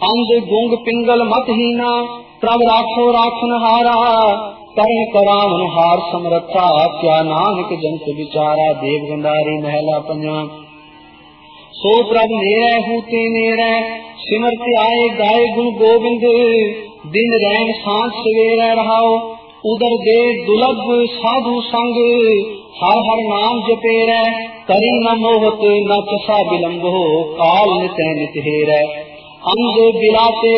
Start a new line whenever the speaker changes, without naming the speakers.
अंध गुंग पिंगल मत हीना प्रभ राखो राखन हारा करण करावन हार समरथा क्या नानक जंत विचारा। देव गंडारी महला पंजवा। सो प्रभ नेरै हूते नेरै सिमरत आए गाए गुण गोबिंद दिन रैन सांझ सवेरै रहाओ उदर दे दुलभ साधु संग हर हर नाम जपेरै करी न मोहत न चसा विलंब हो काल नित नित हेरै अंग बिलाते